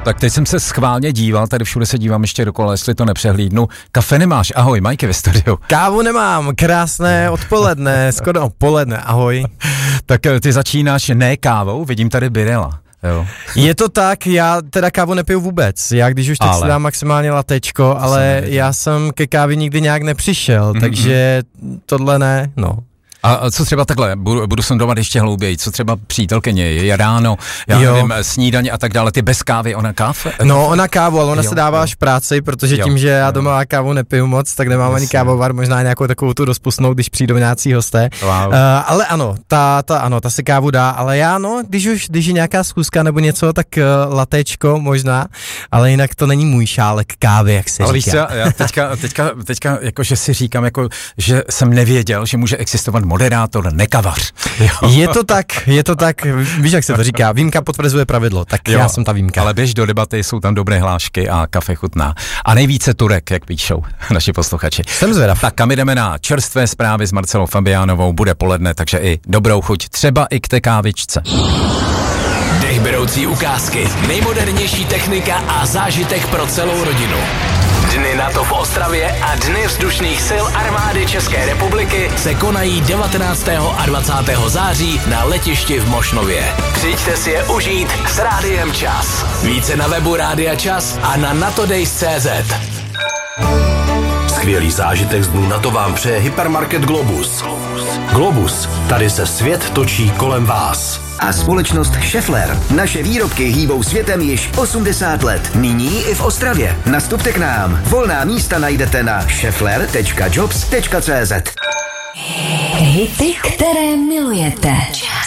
Tak teď jsem se schválně díval, tady všude se dívám ještě dokola, jestli to nepřehlídnu. Kafe nemáš, ahoj, Majky ve studiu. Kávu nemám, krásné odpoledne, skoro poledne, ahoj. Tak ty začínáš ne kávou, vidím tady birela. Jo. Je to tak, já teda kávu nepiju vůbec, já když už tak si dám maximálně latečko, ale já jsem ke kávě nikdy nějak nepřišel, takže tohle ne, no. A co třeba takhle, budu sondovat ještě hlouběji, co třeba přítelkyně, je ráno, já nevím, snídaně a tak dále, ty bez kávy, ona káve? No, ona kávu, ale ona se dává až v práci, protože tím, že já doma kávu nepiju moc, tak nemám ani kávovar, možná nějakou takovou tu rozpustnou, když přijdou nějací hosté. Wow. Ale ano, ta si kávu dá, ale já když je nějaká schůzka nebo něco, tak latečko možná, ale jinak to není můj šálek kávy, jak se ale říká. Ale víš co, já teďka jakože si říkám, jako, že jsem nevěděl, že může existovat moderátor, nekavař. Jo. Je to tak, víš, jak se to říká, výjimka potvrzuje pravidlo, tak já jsem ta výjimka. Ale běž do debaty, jsou tam dobré hlášky a kafe chutná. A nejvíce Turek, jak píšou naši posluchači. Jsem zvědav. Tak kam jdeme na čerstvé zprávy s Marcelou Fabiánovou, bude poledne, takže i dobrou chuť, třeba i k té kávičce. Dechberoucí ukázky, nejmodernější technika a zážitek pro celou rodinu. Dny NATO v Ostravě a Dny vzdušných sil armády České republiky se konají 19. a 20. září na letišti v Mošnově. Přijďte si je užít s Rádiem Čas. Více na webu Rádia Čas a na natodays.cz. Skvělý zážitek z dnů NATO vám přeje hypermarket Globus. Globus, tady se svět točí kolem vás. A společnost Schaeffler. Naše výrobky hýbou světem již 80 let. Nyní i v Ostravě. Nastupte k nám. Volná místa najdete na schaeffler.jobs.cz. Hity, které milujete.